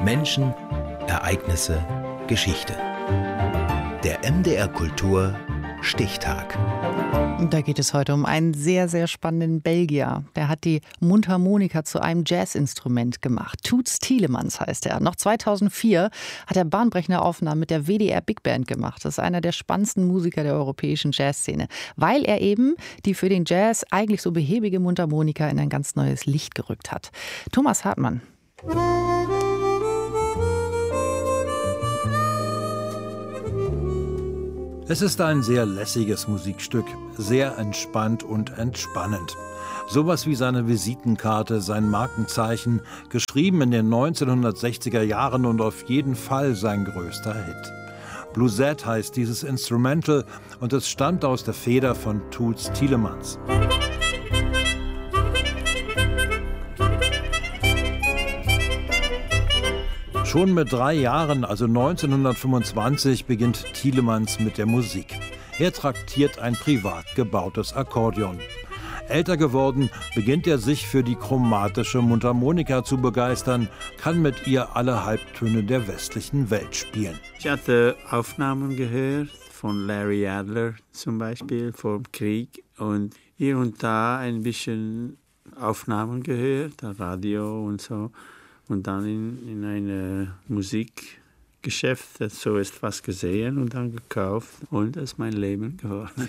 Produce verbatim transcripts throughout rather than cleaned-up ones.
Menschen, Ereignisse, Geschichte. Der M D R Kultur Stichtag. Da geht es heute um einen sehr, sehr spannenden Belgier. Der hat die Mundharmonika zu einem Jazzinstrument gemacht. Toots Thielemans heißt er. Noch zweitausendvier hat er bahnbrechende Aufnahmen mit der W D R Big Band gemacht. Das ist einer der spannendsten Musiker der europäischen Jazzszene, weil er eben die für den Jazz eigentlich so behäbige Mundharmonika in ein ganz neues Licht gerückt hat. Thomas Hartmann. Es ist ein sehr lässiges Musikstück, sehr entspannt und entspannend. Sowas wie seine Visitenkarte, sein Markenzeichen, geschrieben in den neunzehnhundertsechziger Jahren und auf jeden Fall sein größter Hit. Bluesette heißt dieses Instrumental und es stammt aus der Feder von Toots Thielemans. Schon mit drei Jahren, also neunzehnhundertfünfundzwanzig, beginnt Thielemans mit der Musik. Er traktiert ein privat gebautes Akkordeon. Älter geworden, beginnt er sich für die chromatische Mundharmonika zu begeistern, kann mit ihr alle Halbtöne der westlichen Welt spielen. Ich hatte Aufnahmen gehört von Larry Adler zum Beispiel vom Krieg und hier und da ein bisschen Aufnahmen gehört, Radio und so. Und dann in, in einem Musikgeschäft so etwas gesehen und dann gekauft. Und das ist mein Leben geworden.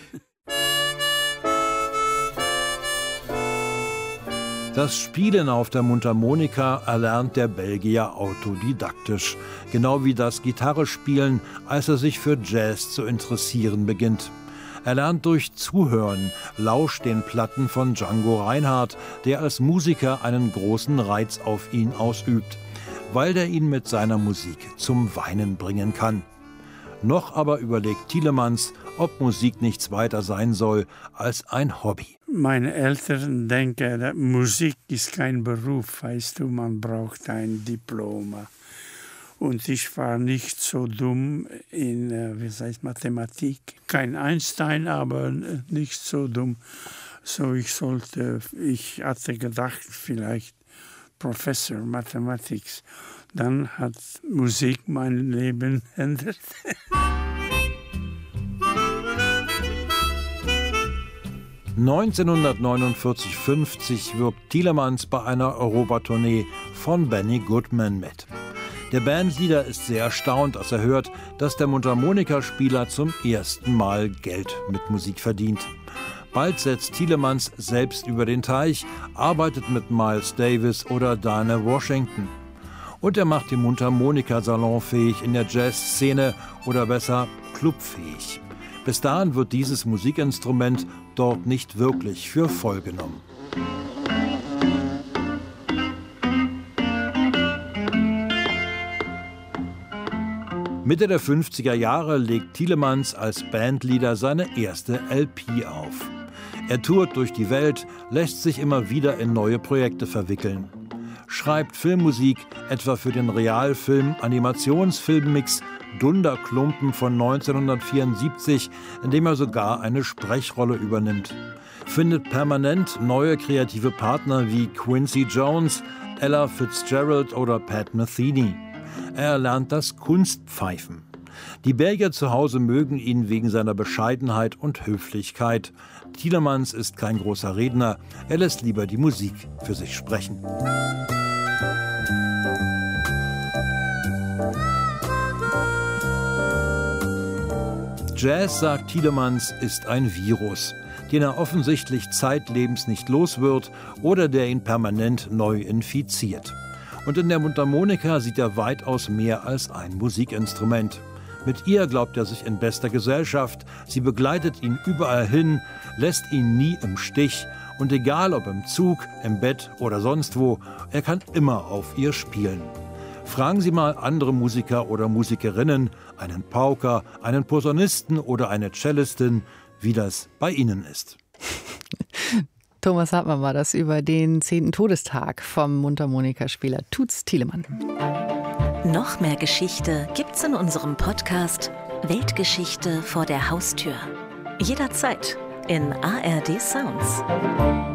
Das Spielen auf der Mundharmonika erlernt der Belgier autodidaktisch. Genau wie das Gitarrespielen, als er sich für Jazz zu interessieren beginnt. Er lernt durch Zuhören, lauscht den Platten von Django Reinhardt, der als Musiker einen großen Reiz auf ihn ausübt, weil der ihn mit seiner Musik zum Weinen bringen kann. Noch aber überlegt Thielemans, ob Musik nichts weiter sein soll als ein Hobby. Meine Eltern denken, dass Musik ist kein Beruf, weißt du, man braucht ein Diplom. Und ich war nicht so dumm in, wie heißt Mathematik. Kein Einstein, aber nicht so dumm. So ich sollte, ich hatte gedacht, vielleicht Professor Mathematik. Dann hat Musik mein Leben verändert. neunzehnhundertneunundvierzig fünfzig wirbt Thielemans bei einer Europatournee von Benny Goodman mit. Der Bandleader ist sehr erstaunt, als er hört, dass der Mundharmonikaspieler zum ersten Mal Geld mit Musik verdient. Bald setzt Thielemans selbst über den Teich, arbeitet mit Miles Davis oder Dinah Washington. Und er macht die Mundharmonika salonfähig in der Jazzszene oder besser clubfähig. Bis dahin wird dieses Musikinstrument dort nicht wirklich für voll genommen. Mitte der fünfziger Jahre legt Thielemans als Bandleader seine erste L P auf. Er tourt durch die Welt, lässt sich immer wieder in neue Projekte verwickeln. Schreibt Filmmusik, etwa für den Realfilm Animationsfilmmix Dunderklumpen von neunzehnhundertvierundsiebzig, in dem er sogar eine Sprechrolle übernimmt. Findet permanent neue kreative Partner wie Quincy Jones, Ella Fitzgerald oder Pat Metheny. Er lernt das Kunstpfeifen. Die Belgier zu Hause mögen ihn wegen seiner Bescheidenheit und Höflichkeit. Thielemans ist kein großer Redner, er lässt lieber die Musik für sich sprechen. Jazz, sagt Thielemans, ist ein Virus, den er offensichtlich zeitlebens nicht los wird oder der ihn permanent neu infiziert. Und in der Mundharmonika sieht er weitaus mehr als ein Musikinstrument. Mit ihr glaubt er sich in bester Gesellschaft, sie begleitet ihn überall hin, lässt ihn nie im Stich und egal ob im Zug, im Bett oder sonst wo, er kann immer auf ihr spielen. Fragen Sie mal andere Musiker oder Musikerinnen, einen Pauker, einen Posaunisten oder eine Cellistin, wie das bei Ihnen ist. Thomas Hartmann war das über den zehnten Todestag vom Mundharmonikaspieler Toots Thielemans. Noch mehr Geschichte gibt's in unserem Podcast Weltgeschichte vor der Haustür. Jederzeit in A R D Sounds.